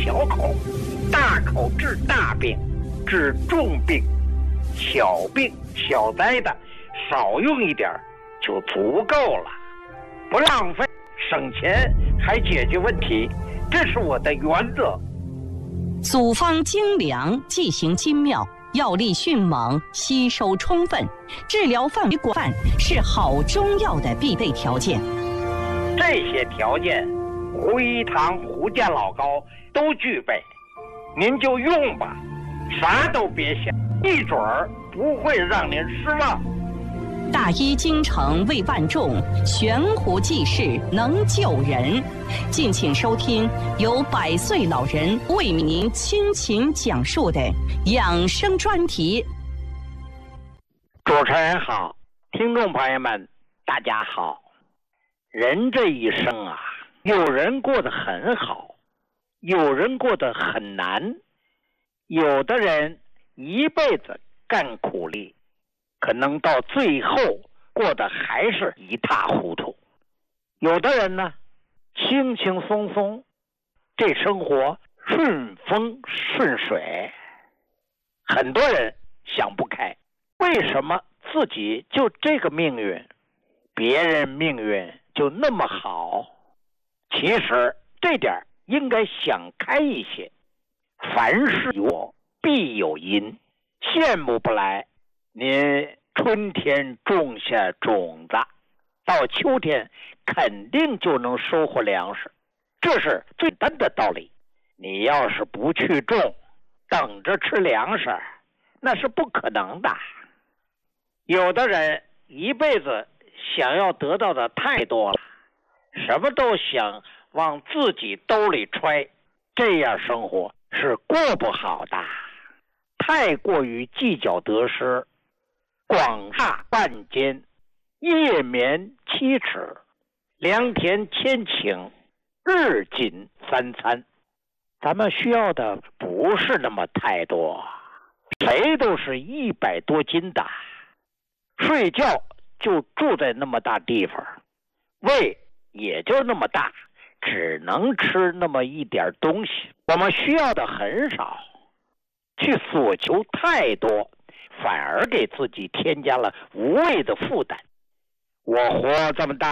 小口，大口治大病，治重病，小病小灾的少用一点就足够了，不浪费，省钱还解决问题，这是我的原则。 组方精良，剂行精妙，药力迅猛，吸收充分，治疗范围广泛，是好中药的必备条件。 这些条件，胡一堂、胡家老高都具备，您就用吧，啥都别想，一准儿不会让您失望。 大医精诚为万众，悬壶济世能救人。敬请收听由100岁老人为您倾情讲述的养生专题。 主持人好，听众朋友们大家好。人这一生啊，有人过得很好，有人过得很难，有的人一辈子干苦力，可能到最后过得还是一塌糊涂。有的人呢，轻轻松松，这生活顺风顺水。很多人想不开，为什么自己就这个命运，别人命运就那么好？其实这点应该想开一些。凡事有必有因，羡慕不来。您春天种下种子，到秋天肯定就能收获粮食，这是最简单的道理。你要是不去种，等着吃粮食，那是不可能的。有的人一辈子想要得到的太多了，什么都想往自己兜里揣，这样生活是过不好的。太过于计较得失，广厦万间，夜眠7尺，良田千顷，日仅3餐。咱们需要的不是那么太多，谁都是100多斤的，睡觉就住在那么大地方，胃也就那么大，只能吃那么一点东西。我们需要的很少，去索求太多，反而给自己添加了无谓的负担。我活这么大，